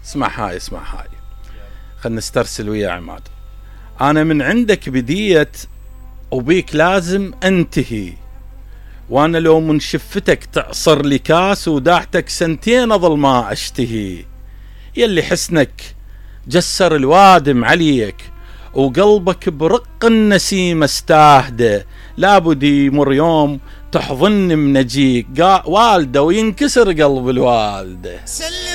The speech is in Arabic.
اسمع هاي خلنا نسترسل ويا عماد. أنا من عندك بديت وبيك لازم أنتهي، وأنا لو من شفتك تعصر لي كاس وداعتك سنتين أظل ما أشتهي. يلي حسنك جسر الوادم عليك وقلبك برق النسيم استاهده، لابد يمر يوم تحضن منجيك والده وينكسر قلب الوالده.